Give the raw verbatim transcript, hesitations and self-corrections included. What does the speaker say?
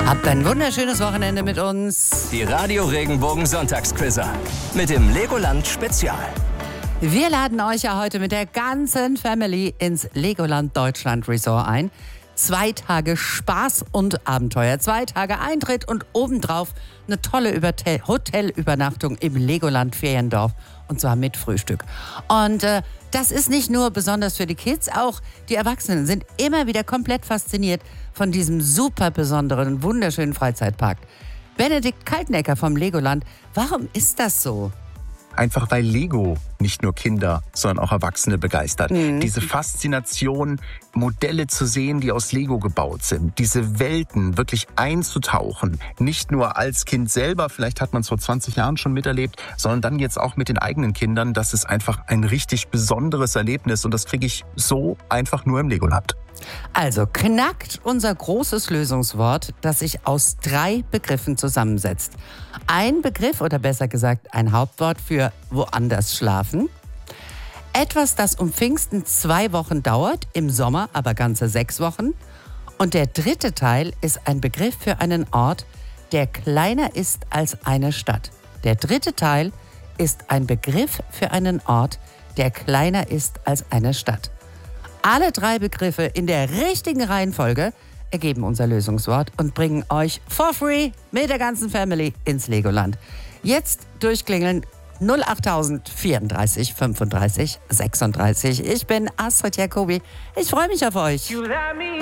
Habt ein wunderschönes Wochenende mit uns. Die Radio Regenbogen Sonntagsquizzer mit dem Legoland Spezial. Wir laden euch ja heute mit der ganzen Family ins Legoland Deutschland Resort ein. Zwei Tage Spaß und Abenteuer, zwei Tage Eintritt und obendrauf eine tolle Übertel- Hotelübernachtung im Legoland Feriendorf und zwar mit Frühstück. Und äh, das ist nicht nur besonders für die Kids, auch die Erwachsenen sind immer wieder komplett fasziniert von diesem super besonderen, wunderschönen Freizeitpark. Benedikt Kaltenecker vom Legoland, warum ist das so? Einfach weil Lego nicht nur Kinder, sondern auch Erwachsene begeistert. Mhm. Diese Faszination, Modelle zu sehen, die aus Lego gebaut sind, diese Welten wirklich einzutauchen, nicht nur als Kind selber, vielleicht hat man es vor zwanzig Jahren schon miterlebt, sondern dann jetzt auch mit den eigenen Kindern. Das ist einfach ein richtig besonderes Erlebnis und das kriege ich so einfach nur im Legoland. Also knackt unser großes Lösungswort, das sich aus drei Begriffen zusammensetzt. Ein Begriff oder besser gesagt ein Hauptwort für woanders schlafen. Etwas, das um Pfingsten zwei Wochen dauert, im Sommer aber ganze sechs Wochen. Und der dritte Teil ist ein Begriff für einen Ort, der kleiner ist als eine Stadt. Der dritte Teil ist ein Begriff für einen Ort, der kleiner ist als eine Stadt. Alle drei Begriffe in der richtigen Reihenfolge ergeben unser Lösungswort und bringen euch for free mit der ganzen Family ins Legoland. Jetzt durchklingeln null achttausend vierunddreißig fünfunddreißig sechsunddreißig. Ich bin Astrid Jacobi. Ich freue mich auf euch.